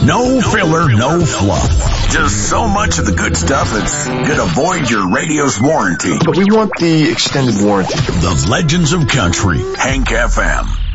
No filler, no fluff. Just so much of the good stuff it's gonna void your radio's warranty. But we want the extended warranty. The Legends of Country, Hank FM.